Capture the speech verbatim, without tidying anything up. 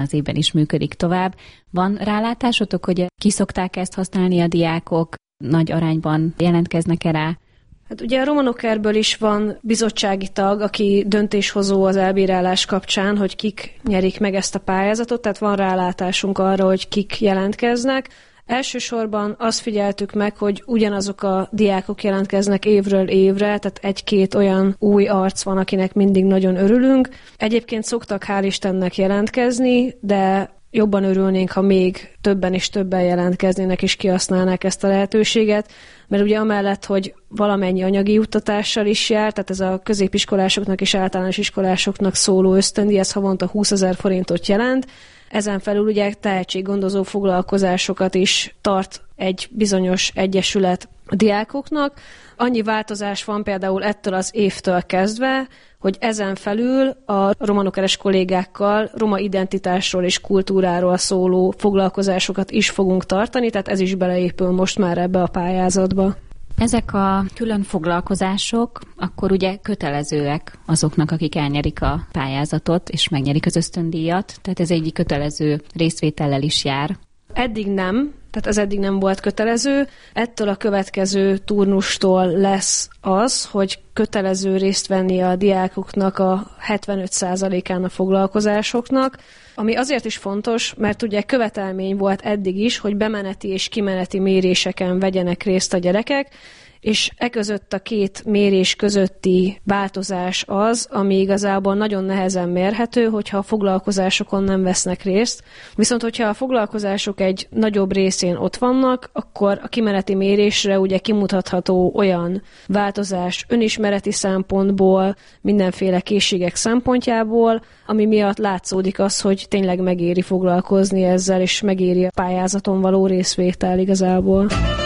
az évben is működik tovább. Van rálátásotok, hogy ki szokták ezt használni a diákok? Nagy arányban jelentkeznek-e rá? Hát ugye a Romanokerből is van bizottsági tag, aki döntéshozó az elbírálás kapcsán, hogy kik nyerik meg ezt a pályázatot, tehát van rálátásunk arra, hogy kik jelentkeznek. Elsősorban azt figyeltük meg, hogy ugyanazok a diákok jelentkeznek évről évre, tehát egy-két olyan új arc van, akinek mindig nagyon örülünk. Egyébként szoktak hál' Istennek jelentkezni, de jobban örülnénk, ha még többen és többen jelentkeznének és kihasználnák ezt a lehetőséget, mert ugye amellett, hogy valamennyi anyagi juttatással is jár, tehát ez a középiskolásoknak és általános iskolásoknak szóló ösztöndíj, ez havonta húszezer forintot jelent. Ezen felül ugye tehetséggondozó foglalkozásokat is tart egy bizonyos egyesület a diákoknak. Annyi változás van például ettől az évtől kezdve, hogy ezen felül a romanokeres kollégákkal roma identitásról és kultúráról szóló foglalkozásokat is fogunk tartani, tehát ez is beleépül most már ebbe a pályázatba. Ezek a külön foglalkozások akkor ugye kötelezőek azoknak, akik elnyerik a pályázatot és megnyerik az ösztöndíjat, tehát ez egy kötelező részvétellel is jár. Eddig nem, tehát ez eddig nem volt kötelező. Ettől a következő turnustól lesz az, hogy kötelező részt venni a diákoknak a hetvenöt százalékán a foglalkozásoknak, ami azért is fontos, mert ugye követelmény volt eddig is, hogy bemeneti és kimeneti méréseken vegyenek részt a gyerekek, és e között a két mérés közötti változás az, ami igazából nagyon nehezen mérhető, hogyha a foglalkozásokon nem vesznek részt. Viszont, hogyha a foglalkozások egy nagyobb részén ott vannak, akkor a kimeneti mérésre ugye kimutatható olyan változás önismereti szempontból, mindenféle készségek szempontjából, ami miatt látszódik az, hogy tényleg megéri foglalkozni ezzel, és megéri a pályázaton való részvétel igazából.